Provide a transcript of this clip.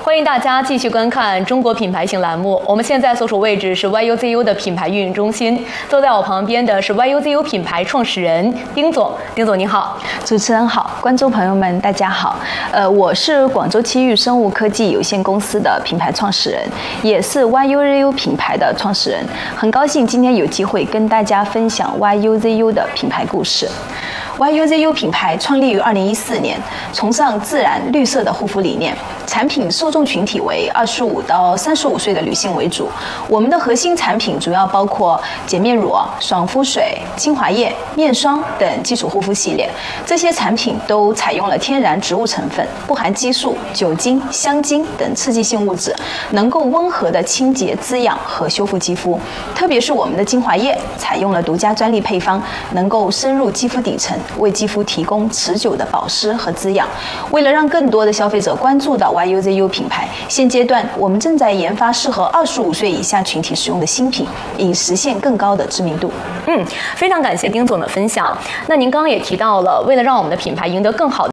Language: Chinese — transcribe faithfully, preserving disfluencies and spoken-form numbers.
欢迎大家继续观看中国品牌行栏目。我们现在所处位置是 Y U Z U 的品牌运营中心，坐在我旁边的是 Y U Z U 品牌创始人丁总。丁总您好。 主持人好，观众朋友们大家好。呃，我是广州七育生物科技有限公司的品牌创始人，也是 Y U Z U 品牌的创始人。很高兴今天有机会跟大家分享 Y U Z U 的品牌故事。Y U Z U 品牌创立于二零一四年，崇尚自然绿色的护肤理念，产品受众群体为二十五到三十五岁的女性为主。我们的核心产品主要包括洁面乳、爽肤水、精华液、面霜等基础护肤系列。这些产品都采用了天然植物成分，不含激素、酒精、香精等刺激性物质，能够温和的清洁、滋养和修复肌肤。特别是我们的精华液，采用了独家专利配方，能够深入肌肤底层，为肌肤提供持久的保湿和滋养。为了让更多的消费者关注到 Y U Z U 品牌，现阶段我们正在研发适合二十五岁以下群体使用的新品，以实现更高的知名度。 嗯，非常感谢丁总的分享。那您刚刚也提到了，为了让我们的品牌赢得更好的